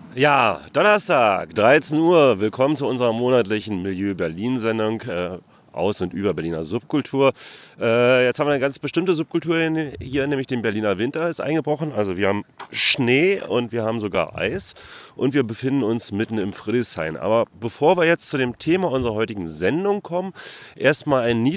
Ja, Donnerstag, 13 Uhr. Willkommen zu unserer monatlichen Milieu Berlin-Sendung aus und über Berliner Subkultur. Jetzt haben wir eine ganz bestimmte Subkultur hier, nämlich den Berliner Winter ist eingebrochen. Also wir haben Schnee und wir haben sogar Eis und wir befinden uns mitten im Friedrichshain. Aber bevor wir jetzt zu dem Thema unserer heutigen Sendung kommen, erstmal ein